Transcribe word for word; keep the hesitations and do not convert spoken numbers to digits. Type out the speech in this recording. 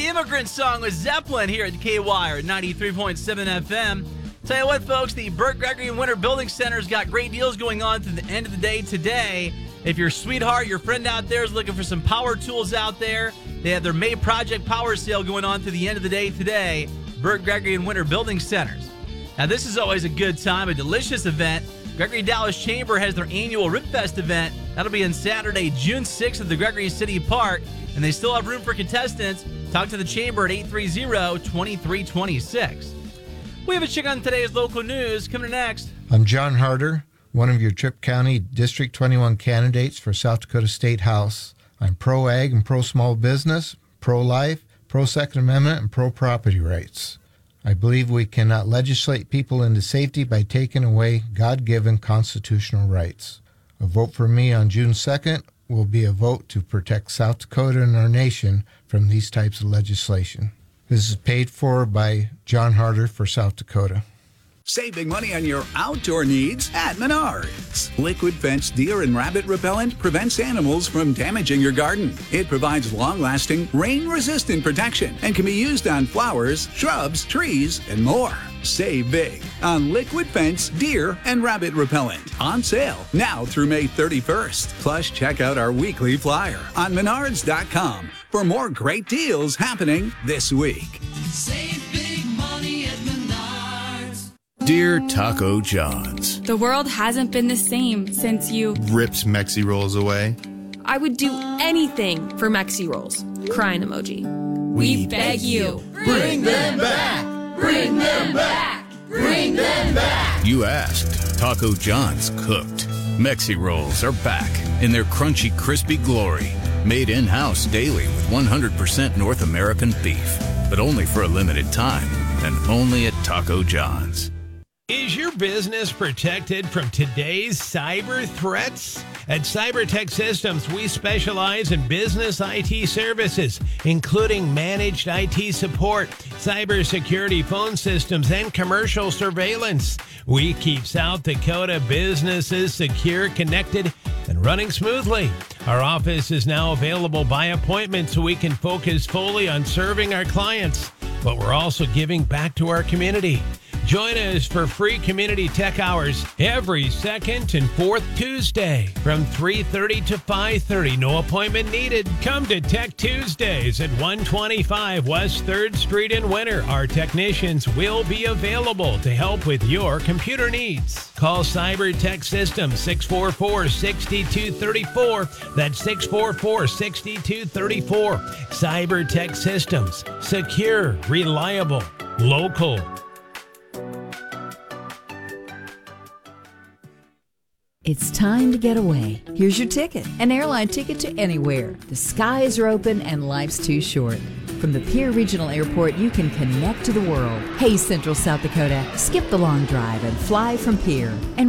Immigrant Song with Zeppelin here at K Y R ninety-three point seven F M. Tell you what, folks, the Burt Gregory and Winter Building Center's got great deals going on to the end of the day today. If your sweetheart, your friend out there is looking for some power tools out there, they have their May Project Power Sale going on to the end of the day today. Burt Gregory and Winter Building Centers. Now, this is always a good time, a delicious event. Gregory Dallas Chamber has their annual Rib Fest event. That'll be on Saturday, June sixth at the Gregory City Park, and they still have room for contestants. Talk to the Chamber at eight three zero, two three two six. We have a check on today's local news coming next. I'm John Harder, one of your Tripp County District twenty-one candidates for South Dakota State House. I'm pro-ag and pro-small business, pro-life, pro-Second Amendment, and pro-property rights. I believe we cannot legislate people into safety by taking away God-given constitutional rights. A vote for me on June second will be a vote to protect South Dakota and our nation from these types of legislation. This is paid for by John Harder for South Dakota. Saving money on your outdoor needs at Menards. Liquid Fence Deer and Rabbit Repellent prevents animals from damaging your garden. It provides long-lasting, rain-resistant protection and can be used on flowers, shrubs, trees, and more. Save big on Liquid Fence Deer and Rabbit Repellent. On sale now through May thirty-first. Plus, check out our weekly flyer on menards dot com for more great deals happening this week. Save big money at Menards. Dear Taco John's, the world hasn't been the same since you ripped Mexi Rolls away. I would do anything for Mexi Rolls. Crying emoji. We, we beg you. Bring them back. Bring them back. Bring them back. You asked. Taco John's cooked. Mexi Rolls are back in their crunchy, crispy glory. Made in-house daily with one hundred percent North American beef. But only for a limited time. And only at Taco John's. Is your business protected from today's cyber threats? At CyberTech Systems, we specialize in business I T services, including managed I T support, cybersecurity phone systems, and commercial surveillance. We keep South Dakota businesses secure, connected, and running smoothly. Our office is now available by appointment so we can focus fully on serving our clients, but we're also giving back to our community. Join us for free community tech hours every second and fourth Tuesday from three thirty to five thirty. No appointment needed. Come to Tech Tuesdays at one twenty-five West third Street in Winter. Our technicians will be available to help with your computer needs. Call CyberTech Systems six four four, six two three four. That's six four four, six two three four. CyberTech Systems. Secure, reliable, local. It's time to get away. Here's your ticket, an airline ticket to anywhere. The skies are open and life's too short. From the Pierre Regional Airport, you can connect to the world. Hey, Central South Dakota, skip the long drive and fly from Pierre. And